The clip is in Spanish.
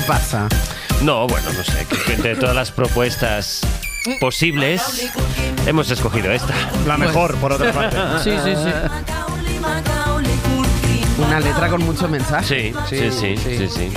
pasa? No, bueno, no sé, que entre todas las propuestas posibles hemos escogido esta. La mejor, por otra parte. Sí. Una letra con mucho mensaje. Sí.